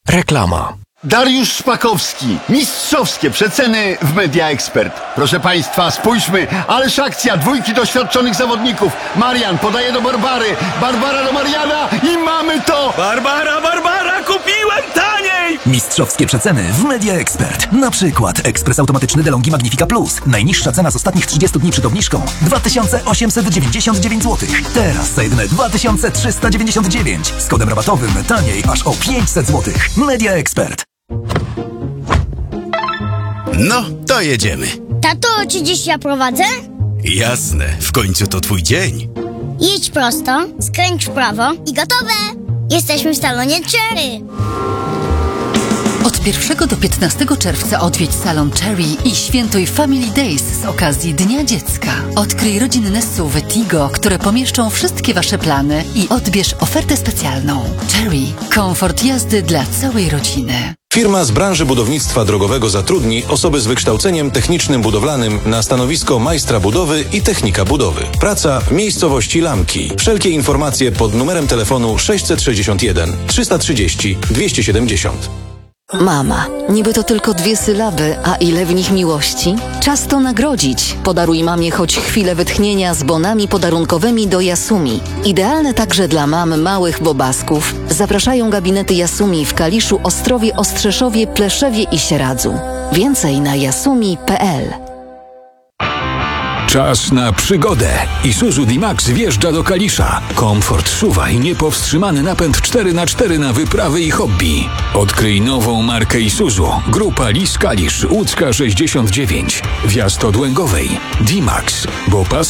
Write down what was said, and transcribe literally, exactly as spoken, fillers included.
Reklama. Dariusz Szpakowski. Mistrzowskie przeceny w Media Expert. Proszę Państwa, spójrzmy, ależ akcja dwójki doświadczonych zawodników. Marian podaje do Barbary, Barbara do Mariana i mamy to! Barbara, Barbara, kupiłem taniej! Mistrzowskie przeceny w Media Expert. Na przykład ekspres automatyczny DeLonghi Magnifica Plus. Najniższa cena z ostatnich trzydziestu dni przed obniżką dwa tysiące osiemset dziewięćdziesiąt dziewięć złotych. Teraz za jedyne dwa tysiące trzysta dziewięćdziesiąt dziewięć. Z kodem rabatowym taniej aż o pięćset złotych. Media Expert. No, to jedziemy. Tato, czy dziś ja prowadzę? Jasne, w końcu to twój dzień. Jedź prosto, skręć w prawo i gotowe! Jesteśmy w salonie Cherry. Od pierwszego do piętnastego czerwca odwiedź salon Cherry i świętuj Family Days z okazji Dnia Dziecka. Odkryj rodzinne S U V Tigo, które pomieszczą wszystkie Wasze plany i odbierz ofertę specjalną. Cherry. Komfort jazdy dla całej rodziny. Firma z branży budownictwa drogowego zatrudni osoby z wykształceniem technicznym budowlanym na stanowisko majstra budowy i technika budowy. Praca w miejscowości Lamki. Wszelkie informacje pod numerem telefonu sześćset sześćdziesiąt jeden trzysta trzydzieści dwieście siedemdziesiąt. Mama. Niby to tylko dwie sylaby, a ile w nich miłości? Czas to nagrodzić. Podaruj mamie choć chwilę wytchnienia z bonami podarunkowymi do Yasumi. Idealne także dla mam małych bobasków. Zapraszają gabinety Yasumi w Kaliszu, Ostrowie, Ostrzeszowie, Pleszewie i Sieradzu. Więcej na yasumi kropka p l. Czas na przygodę. Isuzu D-Max wjeżdża do Kalisza. Komfort, czuwaj, niepowstrzymany napęd cztery na cztery na wyprawy i hobby. Odkryj nową markę Isuzu. Grupa Lis Kalisz, Łódzka sześćdziesiąt dziewięć. Wjazd od Łęgowej. D-Max, bo pas